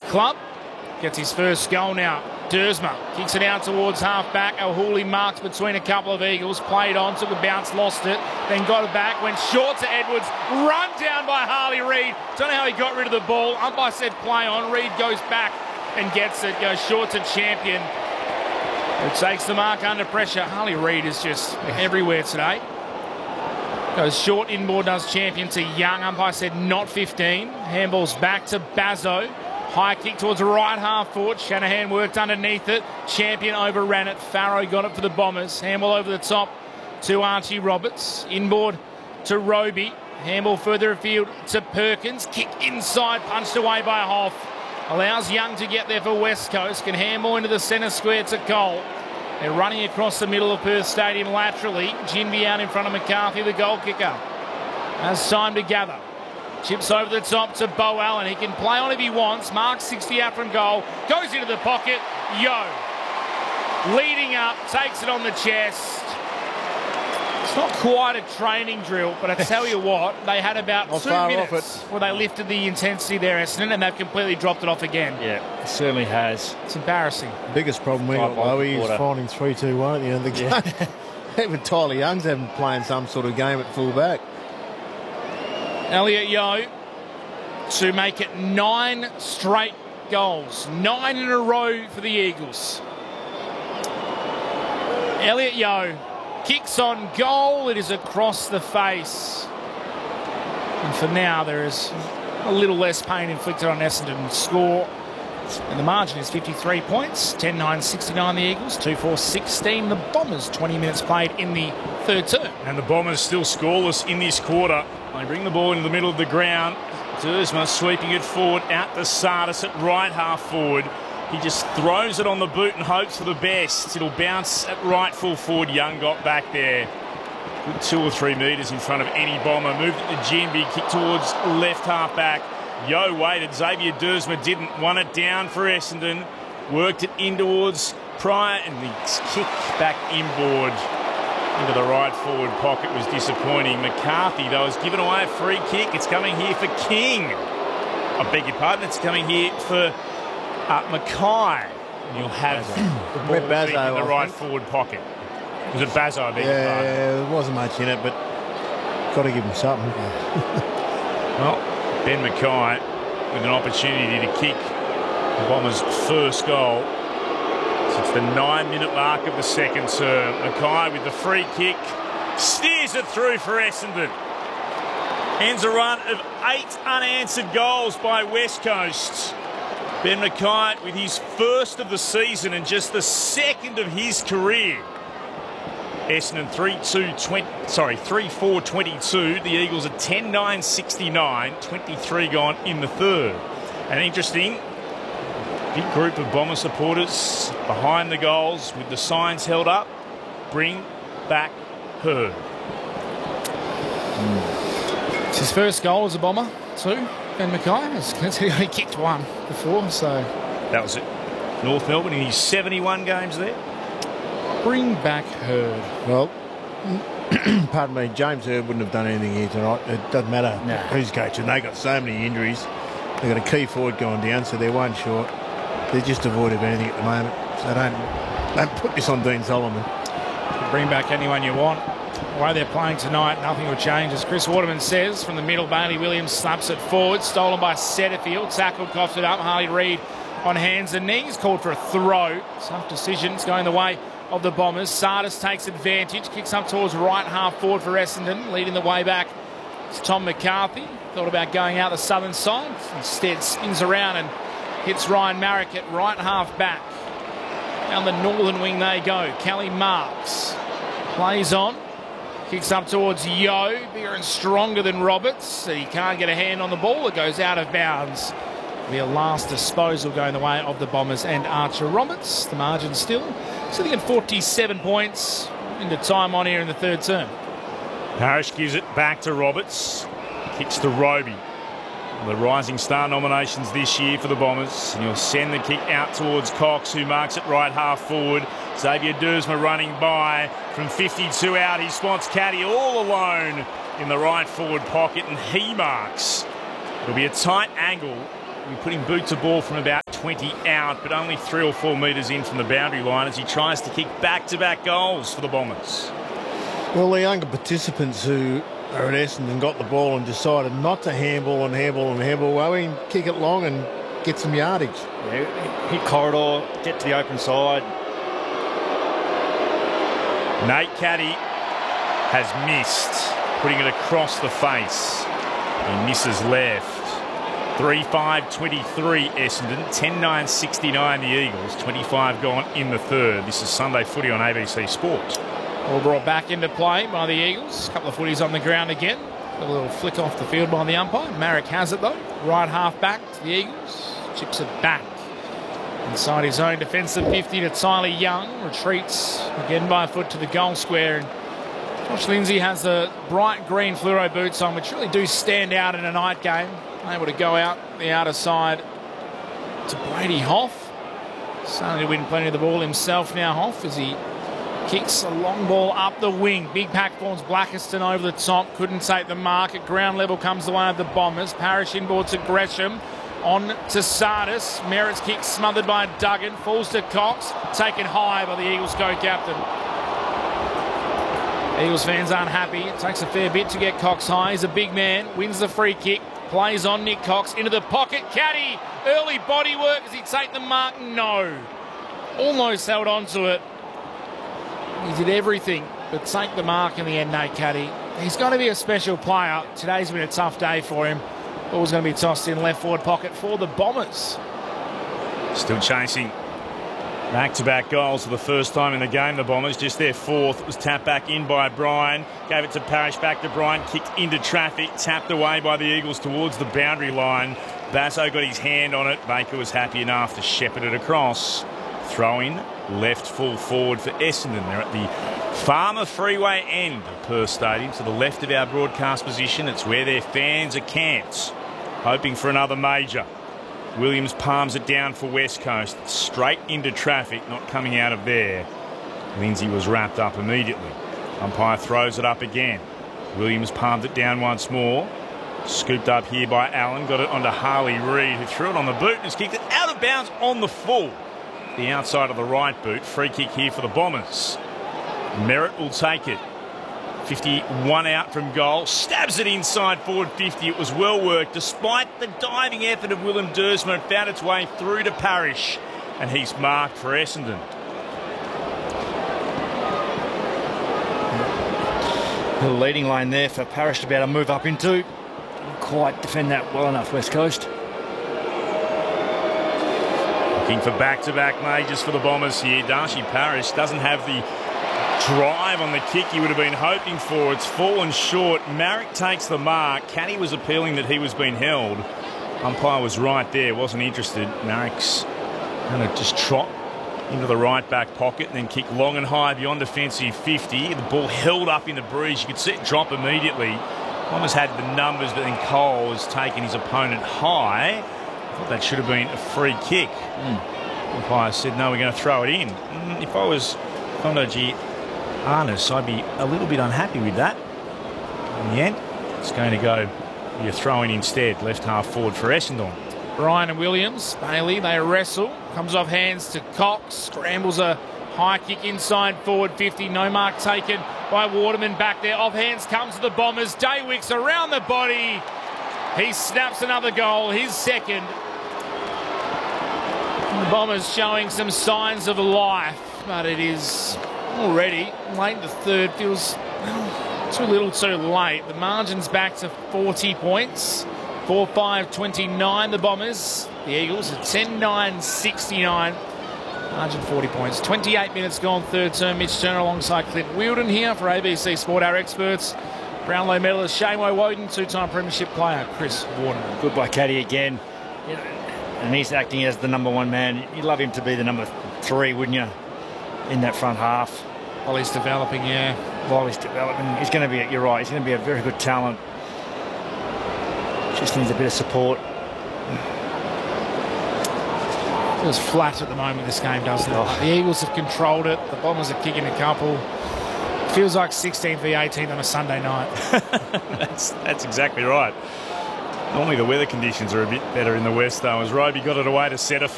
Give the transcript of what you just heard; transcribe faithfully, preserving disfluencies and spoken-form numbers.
club. Gets his first goal now. Dersma kicks it out towards half-back. Al-Houli marks between a couple of Eagles. Played on, took a bounce, lost it. Then got it back, went short to Edwards. Run down by Harley Reid. Don't know how he got rid of the ball. Umpire said play on. Reid goes back and gets it. Goes short to Champion, who takes the mark under pressure. Harley Reid is just everywhere today. Goes short inboard, does Champion to Young. Umpire said not fifteen. Handballs back to Bazzo. High kick towards the right half forward. Shanahan worked underneath it. Champion overran it. Farrow got it for the Bombers. Handball over the top to Archie Roberts. Inboard to Roby. Handball further afield to Perkins. Kick inside, punched away by Hoff. Allows Young to get there for West Coast. Can handball into the centre square to Cole. They're running across the middle of Perth Stadium laterally. Ginby out in front of McCarthy, the goal kicker. Has time to gather. Chips over the top to Bo Allen. He can play on if he wants. Marks sixty out from goal. Goes into the pocket. Yo. Leading up. Takes it on the chest. It's not quite a training drill, but I tell you what, they had about not two far minutes off it. where they lifted the intensity there, Essendon, and they've completely dropped it off again. Yeah, it certainly has. It's embarrassing. The biggest problem we got, Lowy, is finding three two one at the end of the yeah. game. Even Tyler Young's having playing some sort of game at full-back. Elliot Yeo to make it nine straight goals. Nine in a row for the Eagles. Elliot Yeo kicks on goal. It is across the face. And for now, there is a little less pain inflicted on Essendon. Score, and the margin is fifty-three points. ten nine sixty-nine the Eagles. two four sixteen the Bombers. twenty minutes played in the third term. And the Bombers still scoreless in this quarter. They bring the ball into the middle of the ground. Dersma sweeping it forward out to Sardis at right half forward. He just throws it on the boot and hopes for the best. It'll bounce at right full forward. Young got back there. Good two or three metres in front of any Bomber. Moved it to Ginby. Kick towards left half back. Yo waited. Xavier Dersma didn't. Won it down for Essendon. Worked it in towards Pryor. And the kick back inboard into the right forward pocket was disappointing. McCarthy, though, has given away a free kick. It's coming here for King. I beg your pardon. It's coming here for uh, Mackay. And you'll have the ball Bazzo, in the right forward pocket. Was it Bazzo? I beg your pardon. Yeah, there wasn't much in it, but got to give him something. Well, Ben Mackay with an opportunity to kick the Bombers' first goal. It's the nine-minute mark of the second term. Mackay with the free kick steers it through for Essendon. Ends a run of eight unanswered goals by West Coast. Ben Mackay with his first of the season and just the second of his career. Essendon three two twenty, sorry, three four twenty-two. The Eagles are ten nine sixty-nine. twenty-three gone in the third. And interesting, big group of Bomber supporters behind the goals with the signs held up. Bring back Herd. It's his first goal as a Bomber, too. Ben Mackay. He only kicked one before, so. That was it. North Melbourne in his seventy-one games there. Bring back Herd. Well, pardon me, James Herd wouldn't have done anything here tonight. It doesn't matter nah. who's coaching. They've got so many injuries. They've got a key forward going down, so they're one short. They're just devoid of anything at the moment. So don't, don't put this on Dean Solomon. Bring back anyone you want. The way they're playing tonight, nothing will change. As Chris Waterman says, from the middle, Bailey Williams slaps it forward. Stolen by Setterfield. Tackled, coughed it up. Harley Reid on hands and knees. Called for a throw. Tough decisions going the way of the Bombers. Sardis takes advantage. Kicks up towards right half forward for Essendon. Leading the way back. It's Tom McCarthy. Thought about going out the southern side. Instead spins around and hits Ryan Marrick at right half back. Down the northern wing they go. Kelly Marks plays on. Kicks up towards Yo. Bigger and stronger than Roberts. He can't get a hand on the ball. It goes out of bounds. Be a last disposal going the way of the Bombers and Archer Roberts. The margin still sitting at forty-seven points into time on here in the third term. Parrish gives it back to Roberts. Kicks to Roby. The Rising Star nominations this year for the Bombers. And he'll send the kick out towards Cox, who marks it right half forward. Xavier Dersma running by from fifty-two out. He spots Caddy all alone in the right forward pocket, and he marks. It'll be a tight angle We're putting boot to ball from about twenty out, but only three or four metres in from the boundary line as he tries to kick back-to-back goals for the Bombers. Well, the younger participants who are at Essendon got the ball and decided not to handball and handball and handball. Well, we can kick it long and get some yardage. Yeah, hit corridor, get to the open side. Nate Caddy has missed, putting it across the face. He misses left. three five twenty-three Essendon, ten nine sixty-nine the Eagles, twenty-five gone in the third. This is Sunday Footy on A B C Sport. All brought back into play by the Eagles. A couple of footies on the ground again. A little flick off the field by the umpire. Marek has it though. Right half back to the Eagles. Chips it back inside his own defensive fifty to Tyler Young. Retreats again by a foot to the goal square. And Josh Lindsay has the bright green fluoro boots on, which really do stand out in a night game. Able to go out the outer side to Brady Hoff. Starting to win plenty of the ball himself now, Hoff, as he kicks a long ball up the wing. Big pack forms Blackiston over the top. Couldn't take the mark. At ground level comes the way of the Bombers. Parrish inboard to Gresham. On to Sardis. Merritt's kick smothered by Duggan. Falls to Cox. Taken high by the Eagles co-captain. Eagles fans aren't happy. It takes a fair bit to get Cox high. He's a big man. Wins the free kick. Plays on Nick Cox into the pocket. Caddy. Early body work. Does he take the mark? No. Almost held on to it. He did everything but take the mark in the end, Nate Caddy. He's got to be a special player. Today's been a tough day for him. Ball's going to be tossed in left forward pocket for the Bombers. Still chasing. Back-to-back goals for the first time in the game. The Bombers, just their fourth. It was tapped back in by Bryan. Gave it to Parrish, back to Bryan. Kicked into traffic. Tapped away by the Eagles towards the boundary line. Basso got his hand on it. Baker was happy enough to shepherd it across. Throw-in, left full forward for Essendon. They're at the Farmer Freeway end of Perth Stadium, to the left of our broadcast position. It's where their fans are camped, hoping for another major. Williams palms it down for West Coast, straight into traffic, not coming out of there. Lindsay was wrapped up immediately. Umpire throws it up again. Williams palmed it down once more. Scooped up here by Allen, got it onto Harley Reid, who threw it on the boot and has kicked it out of bounds on the full. The outside of the right boot. Free kick here for the Bombers. Merritt will take it. fifty-one out from goal. Stabs it inside forward fifty. It was well worked despite the diving effort of Willem Dersma. It found its way through to Parrish, and he's marked for Essendon. The leading lane there for Parrish to be able to move up into. Didn't quite defend that well enough, West Coast. Looking for back-to-back majors for the Bombers here. Darcy Parrish doesn't have the drive on the kick he would have been hoping for. It's fallen short. Marek takes the mark. Caddy was appealing that he was being held. Umpire was right there, wasn't interested. Marek's going to just trot into the right back pocket and then kick long and high beyond defensive fifty. The ball held up in the breeze. You could see it drop immediately. Bombers had the numbers, but then Cole has taken his opponent high. I thought that should have been a free kick. Mm. Umpire said, no, we're going to throw it in. Mm, if I was Kondoji Arnis, I'd be a little bit unhappy with that. In the end, it's going to go, you're throwing instead, left half forward for Essendon. Bryan and Williams, Bailey, they wrestle. Comes off hands to Cox. Scrambles a high kick inside forward fifty. No mark taken by Waterman back there. Off hands comes to the Bombers. Daywicks around the body. He snaps another goal, his second. And the Bombers showing some signs of life, but it is already late in the third. Feels well, too little too late. The margin's back to forty points. four five twenty-nine the Bombers. The Eagles are ten nine sixty-nine. Margin forty points. twenty-eight minutes gone, third term. Mitch Turner alongside Clint Wheeldon here for A B C Sport. Our experts, Brownlow medalist Shane Woden, two-time premiership player Chris Waterman. Good by Caddy again. Yeah. And he's acting as the number one man. You'd love him to be the number three, wouldn't you, in that front half? While he's developing, yeah. While he's developing. He's going to be, you're right, he's going to be a very good talent. Just needs a bit of support. Feels flat at the moment, this game, doesn't it? Oh. The Eagles have controlled it. The Bombers are kicking a couple. Feels like sixteen v eighteen on a Sunday night. that's, that's exactly right. Normally the weather conditions are a bit better in the west though, as Roby got it away to centre field.